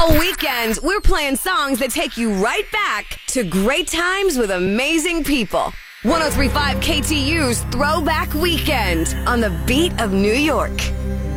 All weekend, we're playing songs that take you right back to great times with amazing people. 1035 KTU's Throwback Weekend on the beat of New York.